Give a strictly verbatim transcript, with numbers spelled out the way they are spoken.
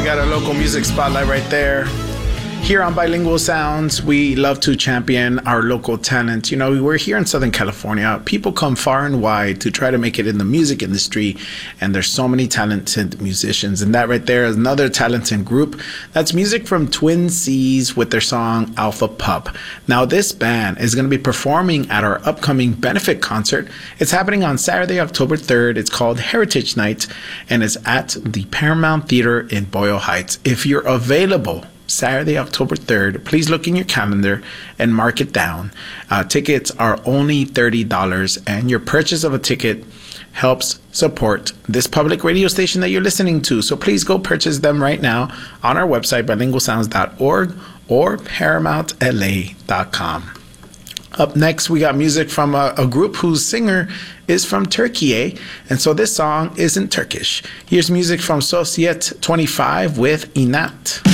got a local music spotlight right there. Here on Bilingual Sounds, we love to champion our local talent. You know, we're here in Southern California. People come far and wide to try to make it in the music industry, and there's so many talented musicians. And that right there is another talented group. That's music from Twin Seas with their song Alpha Pup. Now, this band is going to be performing at our upcoming benefit concert. It's happening on Saturday, October third. It's called Heritage Night, and it's at the Paramount Theater in Boyle Heights. If you're available Saturday, October third, please look in your calendar and mark it down. Uh, tickets are only thirty dollars, and your purchase of a ticket helps support this public radio station that you're listening to. So please go purchase them right now on our website, bilingual sounds dot org or paramount l a dot com. Up next, we got music from a, a group whose singer is from Turkey, and so this song isn't Turkish. Here's music from Societ twenty-five with Inat.